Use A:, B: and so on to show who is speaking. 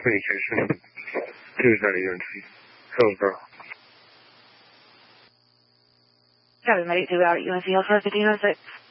A: communication. 2 Charlie UNC. Hillsborough.
B: Charlie Medic 2 out at UNC Hillsborough 1506.